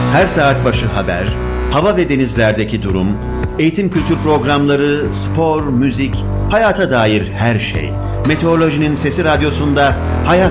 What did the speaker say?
Her saat başı haber, hava ve denizlerdeki durum, eğitim kültür programları, spor, müzik, hayata dair her şey. Meteorolojinin Sesi Radyosu'nda hayat